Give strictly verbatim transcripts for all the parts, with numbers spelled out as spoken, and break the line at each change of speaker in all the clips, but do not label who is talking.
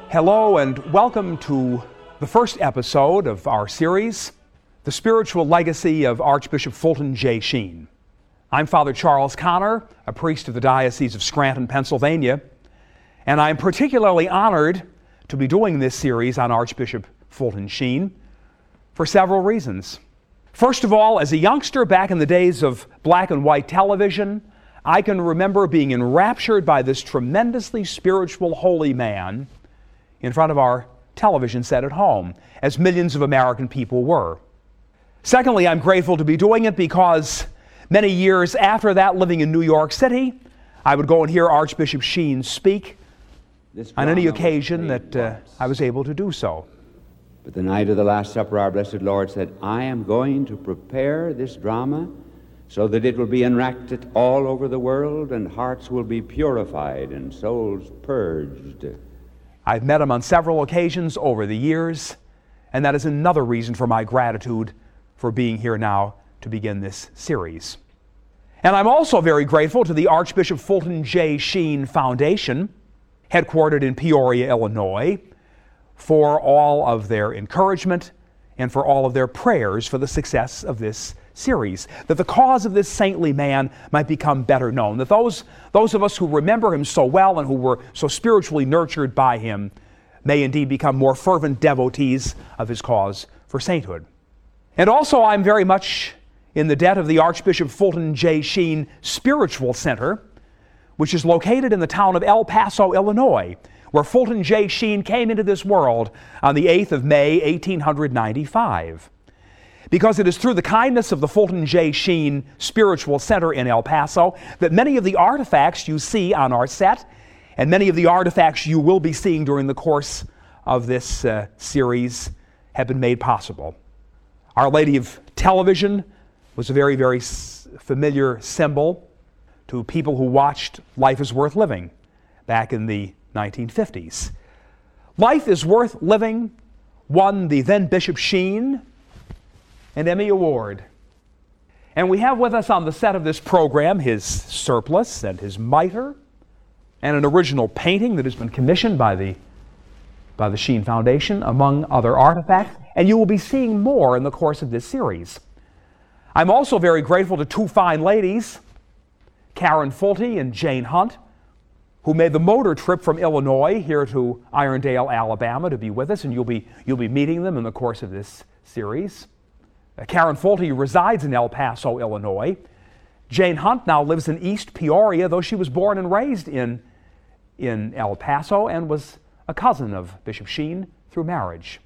Hello and welcome to the first episode of our series, The Spiritual Legacy of Archbishop Fulton J. Sheen. I'm Father Charles Connor, a priest of the Diocese of Scranton, Pennsylvania, and I'm particularly honored to be doing this series on Archbishop Fulton Sheen for several reasons. First of all, as a youngster back in the days of black and white television, I can remember being enraptured by this tremendously spiritual holy man in front of our television set at home, as millions of American people were. Secondly, I'm grateful to be doing it because many years after that, living in New York City, I would go and hear Archbishop Sheen speak on any occasion that uh, I was able to do so.
But the night of the Last Supper, our blessed Lord said, I am going to prepare this drama so that it will be enacted all over the world, and hearts will be purified and souls purged.
I've met him on several occasions over the years, and that is another reason for my gratitude for being here now to begin this series. And I'm also very grateful to the Archbishop Fulton J. Sheen Foundation, headquartered in Peoria, Illinois, for all of their encouragement and for all of their prayers for the success of this series, that the cause of this saintly man might become better known, that those, those of us who remember him so well and who were so spiritually nurtured by him may indeed become more fervent devotees of his cause for sainthood. And also I'm very much in the debt of the Archbishop Fulton J. Sheen Spiritual Center, which is located in the town of El Paso, Illinois, where Fulton J. Sheen came into this world on the eighth of May, eighteen ninety-five. Because it is through the kindness of the Fulton J. Sheen Spiritual Center in El Paso that many of the artifacts you see on our set and many of the artifacts you will be seeing during the course of this uh, series have been made possible. Our Lady of Television was a very, very s- familiar symbol to people who watched Life is Worth Living back in the nineteen fifties. Life is Worth Living won the then Bishop Sheen an Emmy Award. And we have with us on the set of this program his surplice and his mitre and an original painting that has been commissioned by the, by the Sheen Foundation, among other artifacts, and you will be seeing more in the course of this series. I'm also very grateful to two fine ladies, Karen Fulte and Jane Hunt, who made the motor trip from Illinois here to Irondale, Alabama to be with us, and you'll be, you'll be meeting them in the course of this series. Uh, Karen Fulte resides in El Paso, Illinois. Jane Hunt now lives in East Peoria, though she was born and raised in, in El Paso and was a cousin of Bishop Sheen through marriage.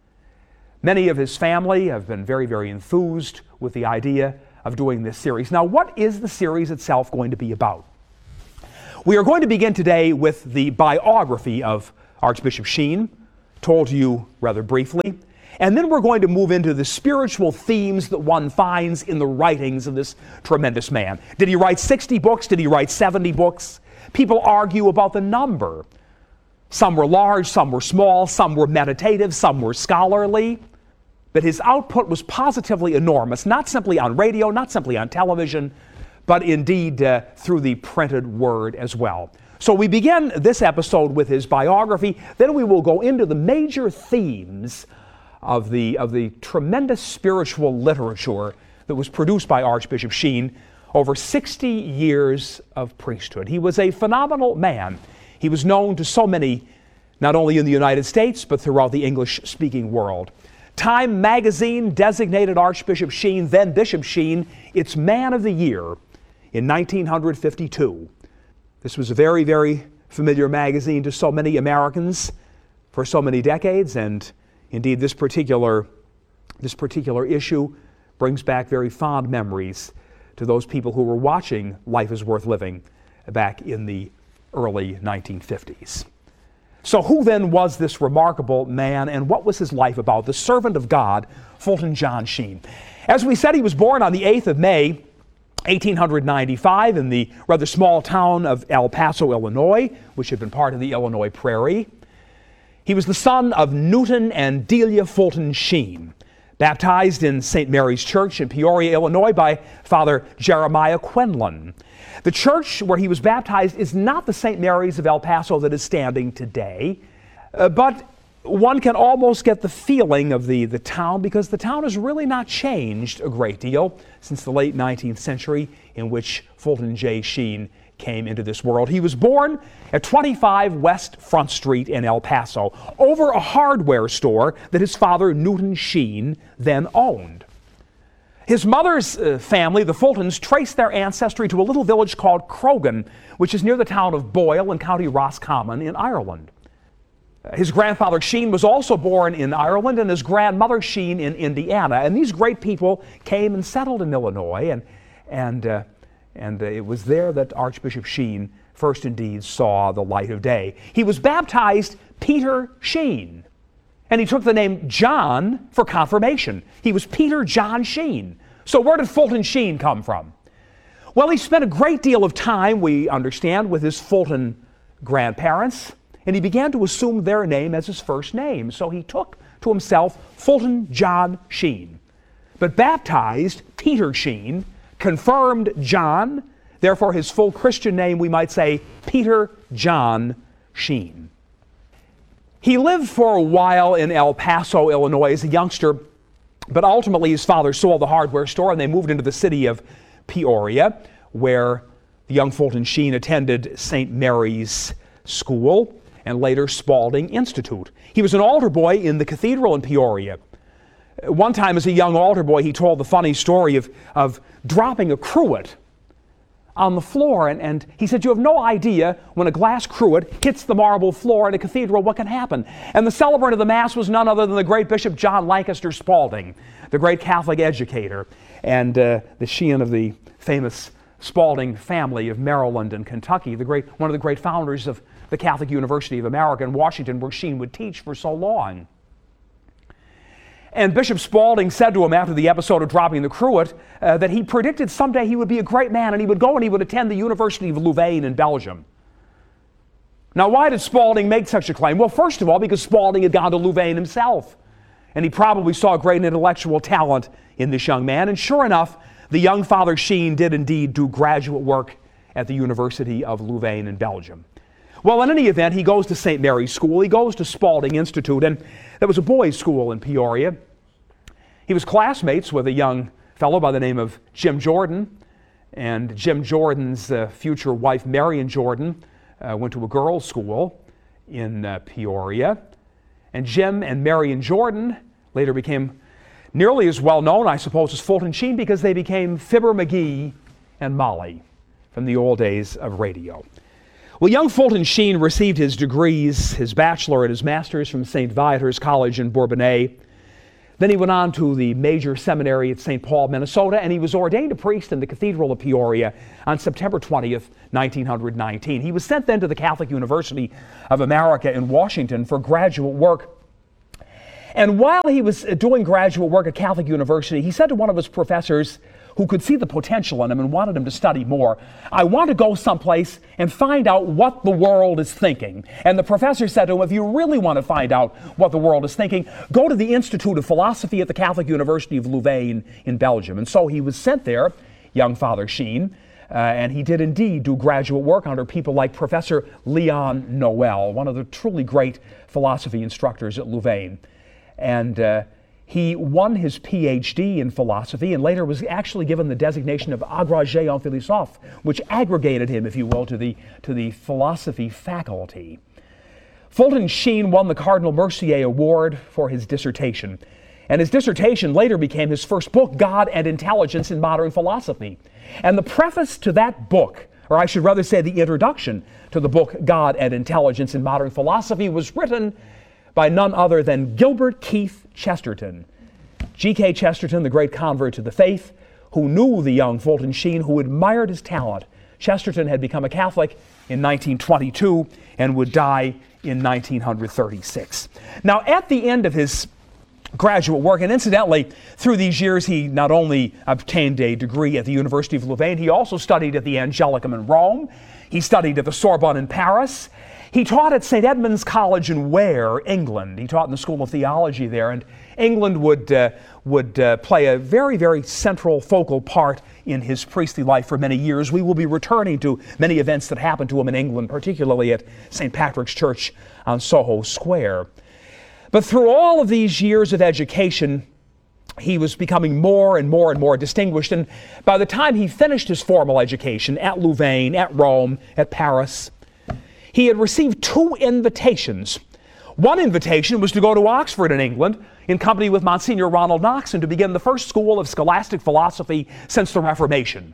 Many of his family have been very, very enthused with the idea of doing this series. Now, what is the series itself going to be about? We are going to begin today with the biography of Archbishop Sheen, told to you rather briefly. And then we're going to move into the spiritual themes that one finds in the writings of this tremendous man. Did he write sixty books? Did he write seventy books? People argue about the number. Some were large, some were small, some were meditative, some were scholarly. But his output was positively enormous, not simply on radio, not simply on television, but indeed uh, through the printed word as well. So we begin this episode with his biography, then we will go into the major themes of the, of the tremendous spiritual literature that was produced by Archbishop Sheen over sixty years of priesthood. He was a phenomenal man. He was known to so many, not only in the United States, but throughout the English-speaking world. Time magazine designated Archbishop Sheen, then Bishop Sheen, its Man of the Year in nineteen fifty-two. This was a very, very familiar magazine to so many Americans for so many decades, and indeed, this particular, this particular issue brings back very fond memories to those people who were watching Life is Worth Living back in the early nineteen fifties. So who then was this remarkable man, and what was his life about? The servant of God, Fulton John Sheen. As we said, he was born on the eighth of May, eighteen ninety-five, in the rather small town of El Paso, Illinois, which had been part of the Illinois Prairie. He was the son of Newton and Delia Fulton Sheen, baptized in Saint Mary's Church in Peoria, Illinois by Father Jeremiah Quinlan. The church where he was baptized is not the Saint Mary's of El Paso that is standing today. Uh, but one can almost get the feeling of the, the town, because the town has really not changed a great deal since the late nineteenth century, in which Fulton J. Sheen came into this world. He was born at twenty-five West Front Street in El Paso, over a hardware store that his father, Newton Sheen, then owned. His mother's uh, family, the Fultons, traced their ancestry to a little village called Croghan, which is near the town of Boyle in County Roscommon in Ireland. His grandfather Sheen was also born in Ireland, and his grandmother Sheen in Indiana. And these great people came and settled in Illinois, and, and, uh, and uh, it was there that Archbishop Sheen first indeed saw the light of day. He was baptized Peter Sheen, and he took the name John for confirmation. He was Peter John Sheen. So where did Fulton Sheen come from? Well, he spent a great deal of time, we understand, with his Fulton grandparents, and he began to assume their name as his first name. So he took to himself Fulton John Sheen, but baptized Peter Sheen, confirmed John, therefore his full Christian name, we might say, Peter John Sheen. He lived for a while in El Paso, Illinois as a youngster, but ultimately his father sold the hardware store and they moved into the city of Peoria, where the young Fulton Sheen attended Saint Mary's School and later Spalding Institute. He was an altar boy in the cathedral in Peoria. One time as a young altar boy, he told the funny story of, of dropping a cruet on the floor, and, and he said, you have no idea when a glass cruet hits the marble floor in a cathedral what can happen. And the celebrant of the Mass was none other than the great Bishop John Lancaster Spalding, the great Catholic educator, and uh, the Sheen of the famous Spalding family of Maryland and Kentucky, the great, one of the great founders of the Catholic University of America in Washington, where Sheen would teach for so long. And Bishop Spalding said to him after the episode of dropping the cruet uh, that he predicted someday he would be a great man and he would go and he would attend the University of Louvain in Belgium. Now, why did Spalding make such a claim? Well, first of all, because Spalding had gone to Louvain himself, and he probably saw great intellectual talent in this young man. And sure enough, the young Father Sheen did indeed do graduate work at the University of Louvain in Belgium. Well, in any event, he goes to Saint Mary's School, he goes to Spalding Institute, and that was a boys' school in Peoria. He was classmates with a young fellow by the name of Jim Jordan, and Jim Jordan's uh, future wife, Marion Jordan, uh, went to a girls' school in uh, Peoria. And Jim and Marion Jordan later became nearly as well known, I suppose, as Fulton Sheen, because they became Fibber McGee and Molly from the old days of radio. Well, young Fulton Sheen received his degrees, his bachelor and his master's from Saint Viator's College in Bourbonnais. Then he went on to the major seminary at Saint Paul, Minnesota, and he was ordained a priest in the Cathedral of Peoria on September twentieth, nineteen nineteen. He was sent then to the Catholic University of America in Washington for graduate work. And while he was doing graduate work at Catholic University, he said to one of his professors, who could see the potential in him and wanted him to study more, I want to go someplace and find out what the world is thinking. And the professor said to him, if you really want to find out what the world is thinking, go to the Institute of Philosophy at the Catholic University of Louvain in Belgium. And so he was sent there, young Father Sheen, uh, and he did indeed do graduate work under people like Professor Leon Noel, one of the truly great philosophy instructors at Louvain. And uh, he won his P H D in philosophy and later was actually given the designation of agrégé en philosophe, which aggregated him, if you will, to the, to the philosophy faculty. Fulton Sheen won the Cardinal Mercier Award for his dissertation, and his dissertation later became his first book, God and Intelligence in Modern Philosophy. And the preface to that book, or I should rather say the introduction to the book, God and Intelligence in Modern Philosophy, was written by none other than Gilbert Keith Chesterton. G K Chesterton, the great convert to the faith, who knew the young Fulton Sheen, who admired his talent. Chesterton had become a Catholic in nineteen twenty-two and would die in nineteen thirty-six. Now, at the end of his graduate work, and incidentally, through these years, he not only obtained a degree at the University of Louvain, he also studied at the Angelicum in Rome. He studied at the Sorbonne in Paris. He taught at Saint Edmund's College in Ware, England. He taught in the School of Theology there, and England would, uh, would uh, play a very, very central focal part in his priestly life for many years. We will be returning to many events that happened to him in England, particularly at Saint Patrick's Church on Soho Square. But through all of these years of education, he was becoming more and more and more distinguished. And by the time he finished his formal education at Louvain, at Rome, at Paris, he had received two invitations. One invitation was to go to Oxford in England in company with Monsignor Ronald Knox and to begin the first school of scholastic philosophy since the Reformation.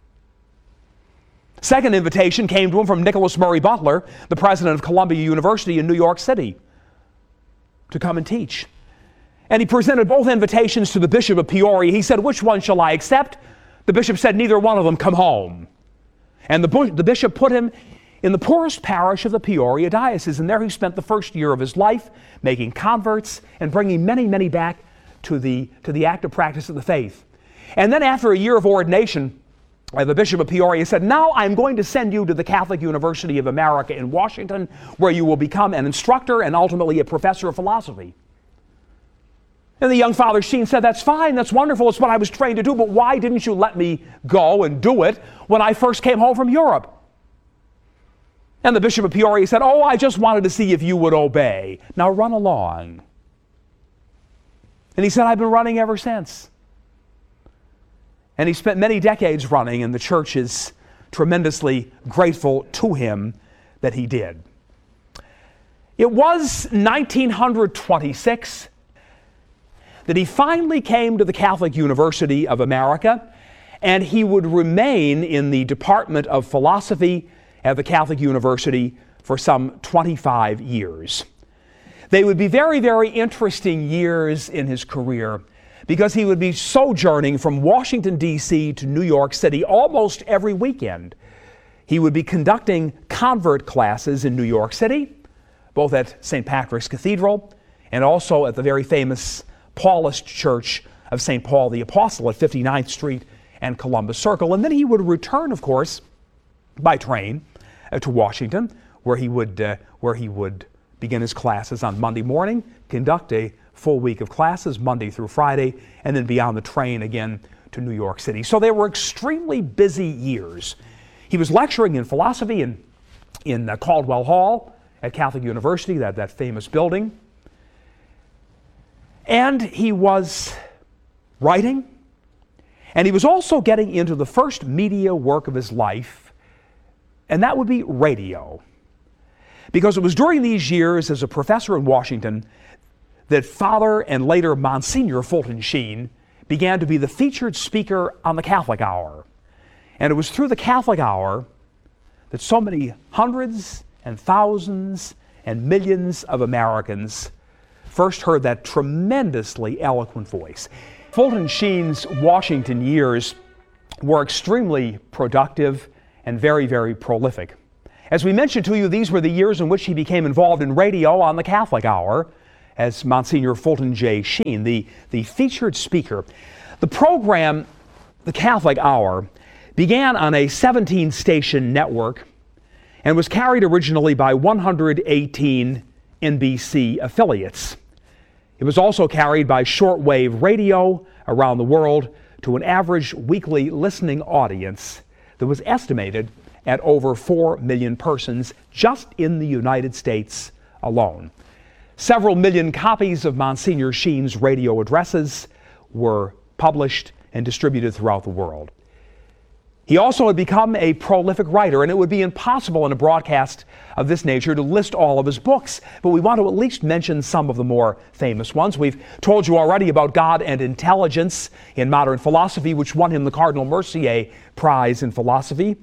Second invitation came to him from Nicholas Murray Butler, the president of Columbia University in New York City, to come and teach. And he presented both invitations to the Bishop of Peoria. He said, "Which one shall I accept?" The bishop said, "Neither one of them, come home." And the, bu- the bishop put him in the poorest parish of the Peoria Diocese, and there he spent the first year of his life making converts and bringing many, many back to the, to the active practice of the faith. And then after a year of ordination, uh, the Bishop of Peoria said, "Now I'm going to send you to the Catholic University of America in Washington, where you will become an instructor and ultimately a professor of philosophy." And the young Father Sheen said, "That's fine, that's wonderful, it's what I was trained to do, but why didn't you let me go and do it when I first came home from Europe?" And the Bishop of Peoria said, "Oh, I just wanted to see if you would obey. Now run along." And he said, "I've been running ever since." And he spent many decades running, and the church is tremendously grateful to him that he did. It was nineteen twenty-six that he finally came to the Catholic University of America, and he would remain in the Department of Philosophy at the Catholic University for some twenty-five years. They would be very, very interesting years in his career because he would be sojourning from Washington, D C to New York City almost every weekend. He would be conducting convert classes in New York City, both at Saint Patrick's Cathedral and also at the very famous Paulist Church of Saint Paul the Apostle at fifty-ninth Street and Columbus Circle. And then he would return, of course, by train uh, to Washington, where he would uh, where he would begin his classes on Monday morning, conduct a full week of classes Monday through Friday, and then be on the train again to New York City. So they were extremely busy years. He was lecturing in philosophy in, in uh, Caldwell Hall at Catholic University, that, that famous building. And he was writing, and he was also getting into the first media work of his life, and that would be radio. Because it was during these years as a professor in Washington that Father and later Monsignor Fulton Sheen began to be the featured speaker on the Catholic Hour. And it was through the Catholic Hour that so many hundreds and thousands and millions of Americans first heard that tremendously eloquent voice. Fulton Sheen's Washington years were extremely productive and very, very prolific. As we mentioned to you, these were the years in which he became involved in radio on the Catholic Hour as Monsignor Fulton J. Sheen, the, the featured speaker. The program, the Catholic Hour, began on a seventeen station network and was carried originally by one hundred eighteen N B C affiliates. It was also carried by shortwave radio around the world to an average weekly listening audience that was estimated at over four million persons just in the United States alone. Several million copies of Monsignor Sheen's radio addresses were published and distributed throughout the world. He also had become a prolific writer, and it would be impossible in a broadcast of this nature to list all of his books, but we want to at least mention some of the more famous ones. We've told you already about God and Intelligence in Modern Philosophy, which won him the Cardinal Mercier Prize in Philosophy.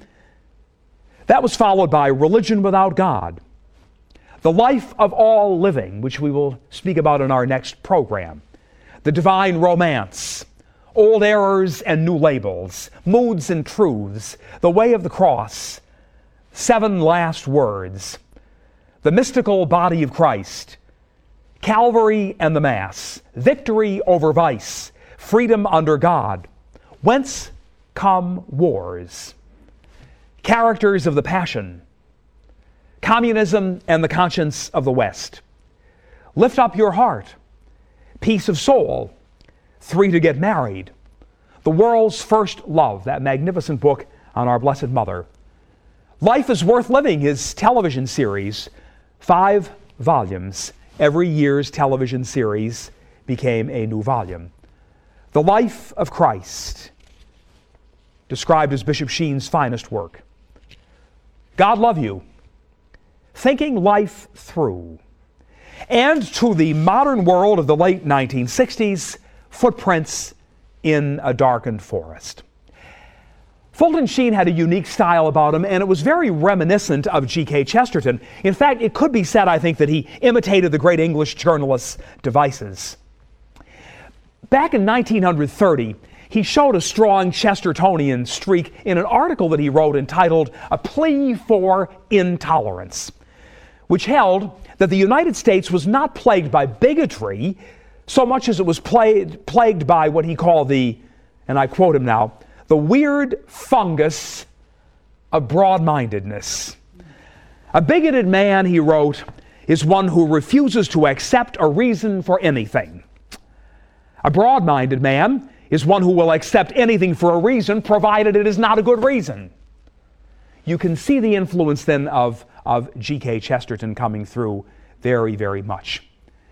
That was followed by Religion Without God, The Life of All Living, which we will speak about in our next program, The Divine Romance, Old Errors and New Labels, Moods and Truths, The Way of the Cross, Seven Last Words, The Mystical Body of Christ, Calvary and the Mass, Victory over Vice, Freedom under God, Whence Come Wars, Characters of the Passion, Communism and the Conscience of the West, Lift Up Your Heart, Peace of Soul, Three to Get Married, The World's First Love, that magnificent book on our Blessed Mother, Life is Worth Living, his television series, five volumes. Every year's television series became a new volume. The Life of Christ, described as Bishop Sheen's finest work. God Love You, Thinking Life Through, and to the modern world of the late nineteen sixties, Footprints in a Darkened Forest. Fulton Sheen had a unique style about him, and it was very reminiscent of G K Chesterton. In fact, it could be said, I think, that he imitated the great English journalist's devices. Back in nineteen thirty, he showed a strong Chestertonian streak in an article that he wrote entitled A Plea for Intolerance, which held that the United States was not plagued by bigotry so much as it was plagued, plagued by what he called the, and I quote him now, the weird fungus of broad-mindedness. A bigoted man, he wrote, is one who refuses to accept a reason for anything. A broad-minded man is one who will accept anything for a reason, provided it is not a good reason. You can see the influence then of, of G K Chesterton coming through very, very much.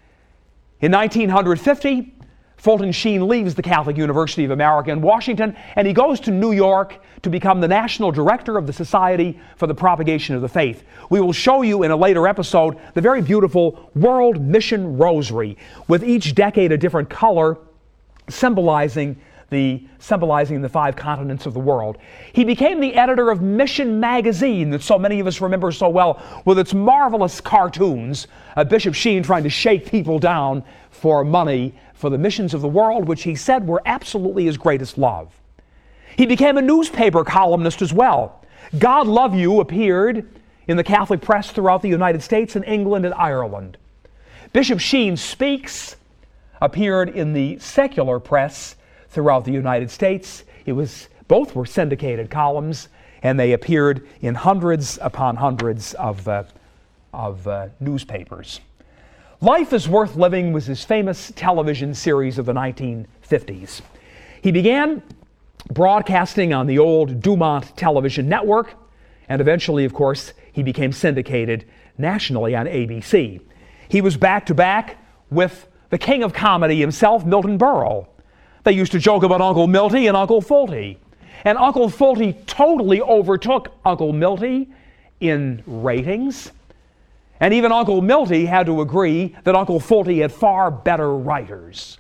In nineteen fifty, Fulton Sheen leaves the Catholic University of America in Washington, and he goes to New York to become the national director of the Society for the Propagation of the Faith. We will show you in a later episode the very beautiful World Mission Rosary, with each decade a different color, symbolizing the, symbolizing the five continents of the world. He became the editor of Mission Magazine, that so many of us remember so well, with its marvelous cartoons, uh, Bishop Sheen trying to shake people down for money for the missions of the world, which he said were absolutely his greatest love. He became a newspaper columnist as well. God Love You appeared in the Catholic press throughout the United States and England and Ireland. Bishop Sheen Speaks appeared in the secular press throughout the United States. It was, both were syndicated columns, and they appeared in hundreds upon hundreds of, uh, of uh, newspapers. Life is Worth Living was his famous television series of the nineteen fifties. He began broadcasting on the old Dumont television network, and eventually, of course, he became syndicated nationally on A B C. He was back-to-back with the king of comedy himself, Milton Berle. They used to joke about Uncle Milty and Uncle Fulty. And Uncle Fulty totally overtook Uncle Milty in ratings. And even Uncle Milty had to agree that Uncle Fulty had far better writers.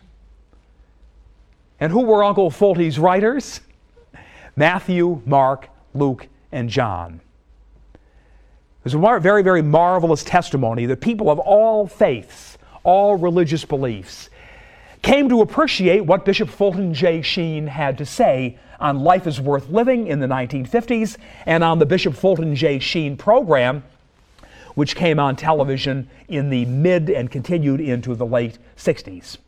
And who were Uncle Fulty's writers? Matthew, Mark, Luke, and John. There's a very, very marvelous testimony that people of all faiths, all religious beliefs, came to appreciate what Bishop Fulton J. Sheen had to say on Life is Worth Living in the nineteen fifties and on the Bishop Fulton J. Sheen program, which came on television in the mid and continued into the late sixties.